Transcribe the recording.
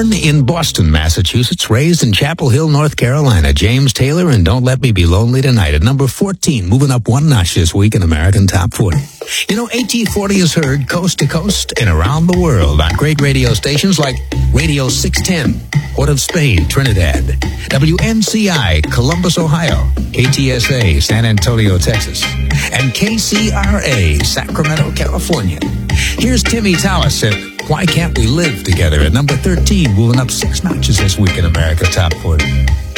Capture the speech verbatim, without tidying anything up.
Born in Boston, Massachusetts, raised in Chapel Hill, North Carolina, James Taylor and Don't Let Me Be Lonely Tonight at number fourteen, moving up one notch this week in American Top forty. You know, A T forty is heard coast to coast and around the world on great radio stations like Radio six ten, Port of Spain, Trinidad, W N C I, Columbus, Ohio, K T S A, San Antonio, Texas, and K C R A, Sacramento, California. Here's Timmy Tallis at Why Can't We Live Together at number thirteen, moving up six notches this week in America Top forty.